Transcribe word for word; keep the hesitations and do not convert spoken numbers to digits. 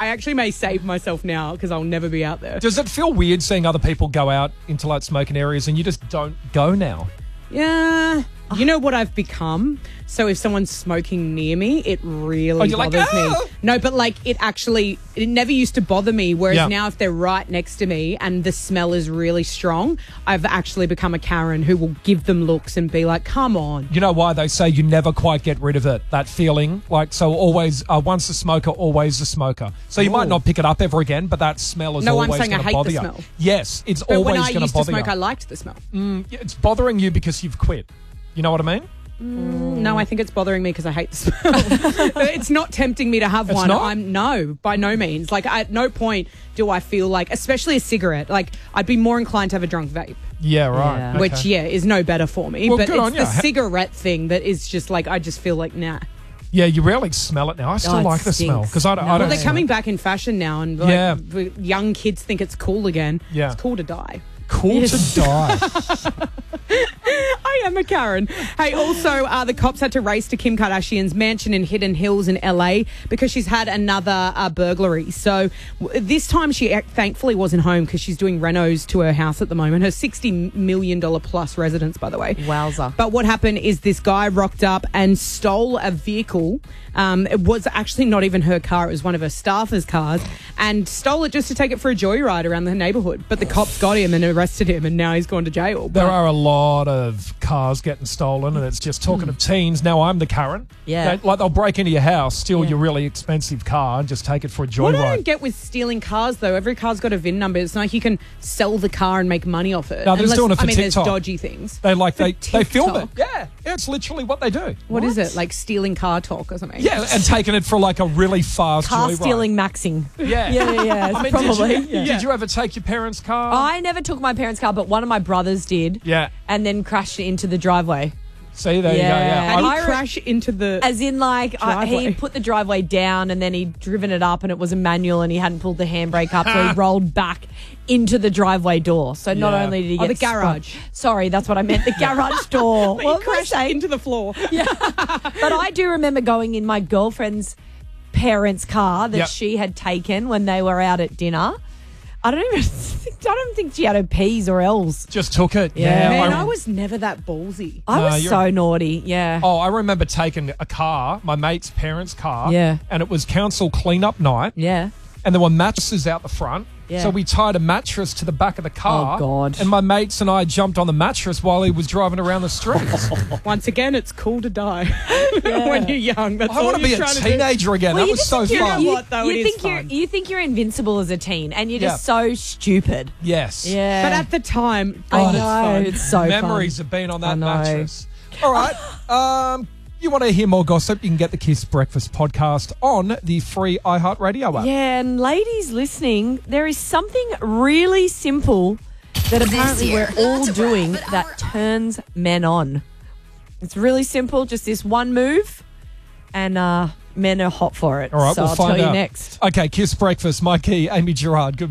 I actually may save myself now because I'll never be out there. Does it feel weird seeing other people go out into like smoking areas and you just don't go now? Yeah. You know what I've become? So if someone's smoking near me, it really Oh, you're like, bothers "Ah!" me. No, but like it actually, it never used to bother me. Whereas Yeah. now if they're right next to me and the smell is really strong, I've actually become a Karen who will give them looks and be like, come on. You know why they say you never quite get rid of it, that feeling? Like, so always, uh, once a smoker, always a smoker. So you might Ooh. not pick it up ever again, but that smell is No, I'm always saying I going to hate bother the you. smell. Yes, it's But when always I going used to to bother smoke, you. I liked the smell. Mm, yeah, it's bothering you because you've quit. You know what I mean? No, I think it's bothering me because I hate the smell. It's not tempting me to have It's one. not? I'm no, by no means. Like at no point do I feel like, especially a cigarette. Like I'd be more inclined to have a drunk vape, Yeah, right. Yeah. Okay. which yeah is no better for me. Well, but good it's on the you. cigarette thing that is just like I just feel like nah. Yeah, you rarely smell it now. I still Oh, it like the smell stinks. because I don't. No. I Well, don't they're smell coming it. back in fashion now, and like, Yeah. the young kids think it's cool again. Yeah. It's cool to die. Cool Yes. to die. I am a Karen. Hey, also, uh, the cops had to race to Kim Kardashian's mansion in Hidden Hills in L A because she's had another uh, burglary. So w- this time she ac- thankfully wasn't home because she's doing renos to her house at the moment. Her sixty million dollars plus residence, by the way. Wowza. But what happened is this guy rocked up and stole a vehicle. Um, it was actually not even her car. It was one of her staffers' cars and stole it just to take it for a joyride around the neighborhood. But the cops got him and arrested him and now he's gone to jail. There But- are a lot of cars getting stolen, and it's just talking of teens. Now I'm the Karen. Yeah. They- like they'll break into your house, steal Yeah. your really expensive car, and just take it for a What I joyride. don't get with stealing cars, though, every car's got a V I N number. It's not like you can sell the car and make money off it. No, they're just Unless- doing it for I mean, TikTok. there's dodgy things. They like they they film it. TikTok. Yeah, yeah, it's literally what they do. What is it? Like stealing car talk or something? Yeah, and taking it for like a really fast Car joyride. stealing maxing. Yeah, Yeah, yeah, yeah. I mean, probably. Did you, yeah. did you ever take your parents' car? I never took my parents' car, but one of my brothers did. yeah. And then crashed it into the driveway. See, there you go. Yeah. Yeah. How do I- you I- crash into the... As in, like, I, he Driveway. put the driveway down and then he'd driven it up and it was a manual and he hadn't pulled the handbrake up, so he rolled back into the driveway door. So not Yeah. only did he Oh, get the garage. sprung- Sorry, that's what I meant. The garage door. But What you was I crashed saying? into the floor. But I do remember going in my girlfriend's parents' car that Yep. she had taken when they were out at dinner. I don't even think, I don't think she had her P's or L's. just took it. Yeah. Man, I- I was never that ballsy. I No, was you're- so naughty. Yeah. Oh, I remember taking a car, my mate's parents' car. Yeah. And it was council cleanup night. Yeah. And there were mattresses out the front. Yeah. So we tied a mattress to the back of the car. Oh, God. And my mates and I jumped on the mattress while he was driving around the streets. Once again, it's cool to die when you're young. That's I all want to be you're a trying to do. teenager again. Well, that you was just so think you're- fun. You know what, though? you It is think you're fun. you think you're invincible as a teen, and you're just Yeah. so stupid. Yes. Yeah, But at the time, I God, it's know fun. it's so Memories fun. have been on I that know. mattress. All right. Um, you want to hear more gossip? You can get the Kiss Breakfast podcast on the free iHeartRadio app. Yeah, and ladies listening, there is something really simple that apparently we're all doing that turns men on. It's really simple, just this one move, and uh, men are hot for it. All right, so we'll I'll find tell out. you next. Okay, Kiss Breakfast, Mikey, Amy Gerard. Good